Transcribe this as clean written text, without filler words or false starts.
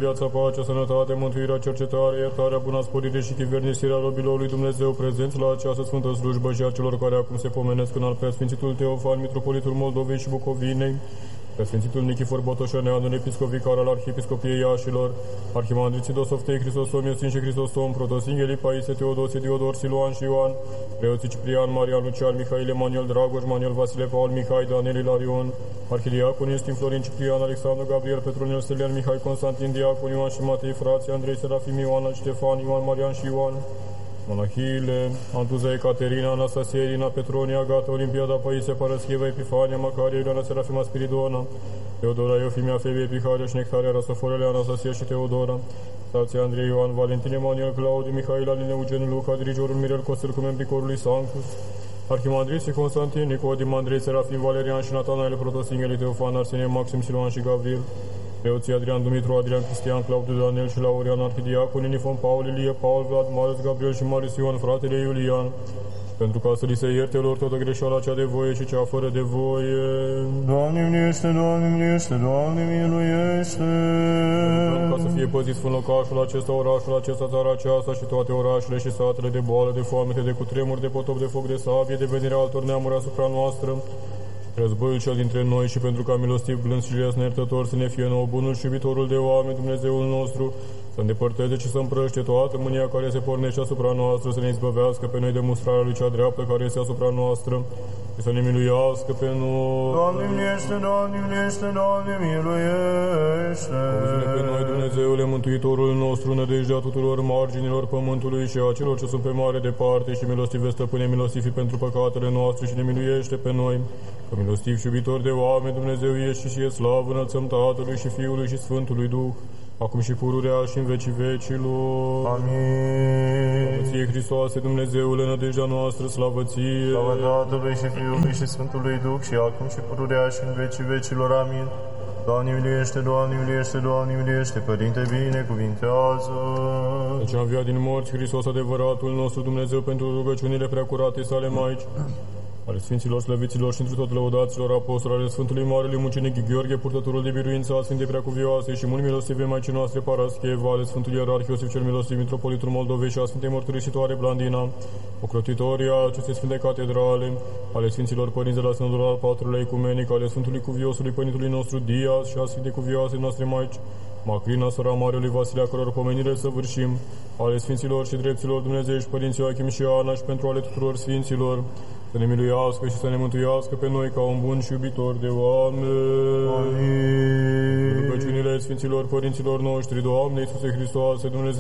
viața, pacea, sănătate, mântuirea, cercetare, iertarea, buna sporire și chivernisirea robilor lui Dumnezeu prezenți la această sfântă slujbă și a celor care acum se pomenesc în al preasfințitul Teofan, mitropolitul Moldovei și Bucovinei, preasfințitul Nichifor Botoșaneanul, episcop vicar al Arhiepiscopiei Iașilor, arhimandriții Dosoftei, Hristostom, Iosin și Hristostom, protosinghelii Paisie, Teodosie, Diodor, Siluan și Ioan, preoții Ciprian, Marian, Lucian, Mihail, Emanuel, Dragoș, Manuel, Vasile, Paul, Mihai, Daniel, Ilarion, arhidiacon, Iustin, Florin, Ciprian, Alexandru, Gabriel, Petronel, Stelian, Mihai, Constantin, Diacon, Ioan și Matei, frații Andrei, Serafim, Ioan, Ștefan, Ioan, Marian și Ioan, Monahile, Antuza, Ecaterina, Anastasia, Irina, Petronia, Agata, Olimpiada, Paisia, Paraschieva, Epifania, Macaria, Iuliana, Serafima, Spiridona, Teodora, Iofimia, Febie, Epiharia, Șnectaria, Rasoforele, Anastasia și Teodora, Stația, Andrei, Ioan, Valentin, Emanuel, Claudiu, Mihail, Aline, Eugen, Luca, Dirigorul, Mirel, Costel, cu membrii corului Sanctus, arhimandriții Constantin, Nicodim, Andrei, Serafim, Valerian și Natanael, protosinghelii Teofan, Arsenie, Maxim, Siluan și Gavril, preoții Adrian, Dumitru, Adrian, Cristian, Claudiu, Daniel și Laurian, arhidiacon, Inifon, Paul, Ilie, Paul, Vlad, Marius, Gabriel și Marius Ioan, fratele Iulian, pentru ca să li se ierte lor toată greșeala cea de voie și cea fără de voie. Doamne miluiește, Doamne miluiește, Doamne miluiește. Ca să fie păzit în locașul acesta, orașul acesta, țara aceasta și toate orașele și satele de boală, de foamete, de cutremur, de potop, de foc, de sabie, de venirea altor neamuri asupra noastră. Războiul cel dintre noi și pentru ca milostiv, blând și iles neiertător să ne fie nouă bunul și iubitorul de oameni, Dumnezeul nostru, să îndepărteze și să împrăște toată mânia care se pornește asupra noastră, să ne izbăvească pe noi de mustrarea lui cea dreaptă care este asupra noastră și să ne miluiască pe noi. Doamne miluiește, Doamne miluiește, Doamne miluiește. Auzi-ne pe noi, Dumnezeule, Mântuitorul nostru, nădejdea tuturor marginilor pământului și a celor ce sunt pe mare departe și milostive stăpâne, milostivi pentru păcatele noastre și ne miluiește pe noi. Că milostiv și iubitor de oameni, Dumnezeu ești și e slavă, înălțăm Tatălui și Fiului și Sfântului Duh, acum și pururea și în vecii vecilor. Amin. Slavă ție, Hristoase, Dumnezeule, nădejdea noastră, slavă ție. Slavă Tatălui și Fiului și Sfântului Duh și acum și pururea și în vecii vecilor. Amin. Doamne miluiește, Doamne miluiește, Doamne miluiește, Părinte binecuvintează. Deci a înviat din morți Hristos, adevăratul nostru Dumnezeu, pentru rugăciunile preacurate sale Maici, ale Sfinților, Slăviților și întru tot lăudaților apostoli, ale Sfântului Marele Mucenic Gheorghe, purtătorul de biruință a Sfintei Preacuvioase și mult milostive Maicii noastre Parascheva, ale Sfântului Ierarh Iosif cel Milostiv, mitropolitul Moldovei și a Sfintei Mărturisitoare Blandina, ocrotitoria acestei Sfinte Catedrale, ale Sfinților Părinți de la Sfântul al Patrulea Ecumenic, ale Sfântului Cuviosului Părintului nostru Dias și a Sfintei Cuvioase noastre Maici, Macrina, sora Marelui Vasile, a căror pomenire săvârșim, ale Sfinților și Drepților Dumnezeiești, Părinții Joachim și Ana și pentru ale tuturor Sfinților, să ne miluiască și să ne mântuiască pe noi ca un bun și iubitor de oameni. Amin. Rugăciunile Sfinților Părinților noștri, Doamne Iisuse Hristoase, Dumnezeu